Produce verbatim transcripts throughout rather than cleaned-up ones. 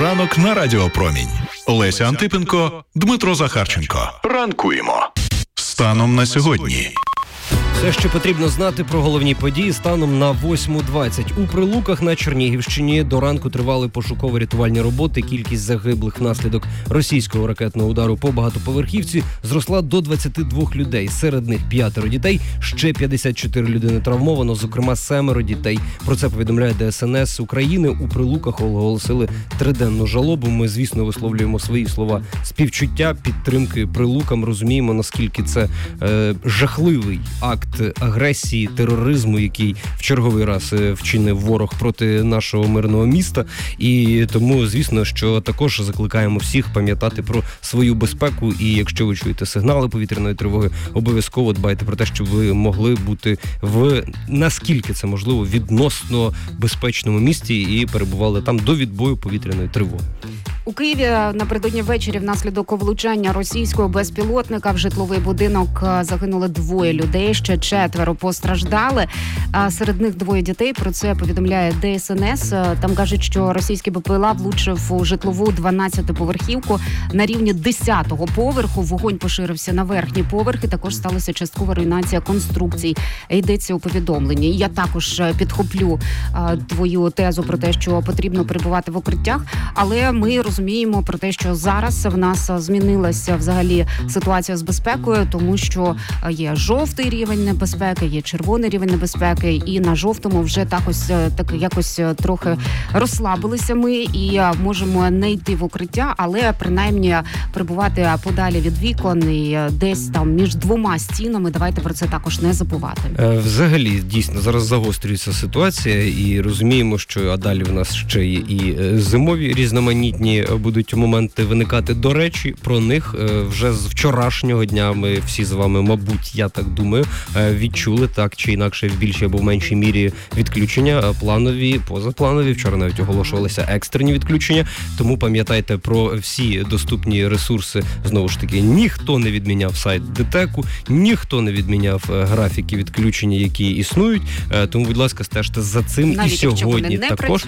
Ранок на Радіо Промінь. Леся Антипенко, Дмитро Захарченко. Ранкуємо. Станом на сьогодні. Все, що потрібно знати про головні події станом на восьму двадцять. У Прилуках на Чернігівщині до ранку тривали пошуково-рятувальні роботи. Кількість загиблих внаслідок російського ракетного удару по багатоповерхівці зросла до двадцяти двох людей. Серед них п'ятеро дітей, ще п'ятдесят чотири людини травмовано, зокрема семеро дітей. Про це повідомляє Де Ес Ен Ес України. У Прилуках оголосили триденну жалобу. Ми, звісно, висловлюємо свої слова співчуття, підтримки Прилукам. Розуміємо, наскільки це е, жахливий акт агресії, тероризму, який в черговий раз вчинив ворог проти нашого мирного міста. І тому, звісно, що також закликаємо всіх пам'ятати про свою безпеку. І якщо ви чуєте сигнали повітряної тривоги, обов'язково дбайте про те, щоб ви могли бути в, наскільки це можливо, відносно безпечному місті і перебували там до відбою повітряної тривоги. У Києві напередодні ввечері внаслідок влучання російського безпілотника в житловий будинок загинули двоє людей, ще четверо постраждали. А серед них двоє дітей. Про це повідомляє Де Ес Ен Ес. Там кажуть, що російський Бе Пе Ел А влучив у житлову дванадцятиповерхівку на рівні десятого поверху. Вогонь поширився на верхні поверхи. Також сталася часткова руйнація конструкцій. Йдеться у повідомленні. Я також підхоплю а, твою тезу про те, що потрібно перебувати в укриттях, але ми розуміємо про те, що зараз в нас змінилася взагалі ситуація з безпекою, тому що є жовтий рівень небезпеки, є червоний рівень небезпеки, і на жовтому вже так ось, так якось трохи розслабилися ми і можемо не йти в укриття, але принаймні перебувати подалі від вікон і десь там між двома стінами. Давайте про це також не забувати. Взагалі, дійсно, зараз загострюється ситуація і розуміємо, що а далі в нас ще є і зимові різноманітні будуть моменти виникати. До речі, про них вже з вчорашнього дня ми всі з вами, мабуть, я так думаю, відчули так чи інакше в більшій або в меншій мірі відключення, планові, позапланові. Вчора навіть оголошувалися екстрені відключення, тому пам'ятайте про всі доступні ресурси. Знову ж таки, ніхто не відміняв сайт ДТЕКу, ніхто не відміняв графіки відключення, які існують, тому, будь ласка, стежте за цим. Навіть і сьогодні також.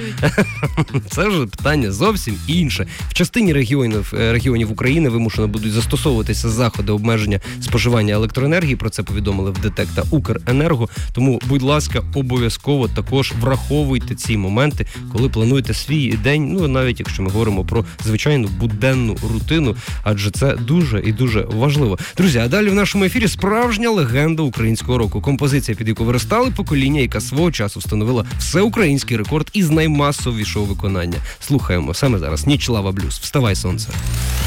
Це вже питання зовсім інше. В частині регіонів, регіонів України вимушено будуть застосовуватися заходи обмеження споживання електроенергії. Про це повідомили в ДТЕК та Укренерго. Тому, будь ласка, обов'язково також враховуйте ці моменти, коли плануєте свій день, ну, навіть якщо ми говоримо про звичайну буденну рутину, адже це дуже і дуже важливо. Друзі, а далі в нашому ефірі справжня легенда українського року. Композиція, під яку виростали покоління, яка свого часу встановила всеукраїнський рекорд із наймасовішого виконання. Слухаємо саме зараз. Ніч Лава Блюз. Вставай, сонце.